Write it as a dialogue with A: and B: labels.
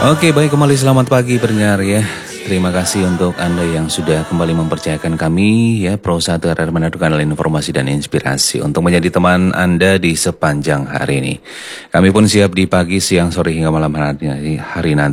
A: Oke, baik, kembali selamat pagi pendengar ya. Terima kasih untuk Anda yang sudah kembali mempercayakan kami ya Pro 1 RR Manado kanal informasi dan inspirasi untuk menjadi teman Anda di sepanjang hari ini. Kami pun siap di pagi, siang, sore hingga malam hari nanti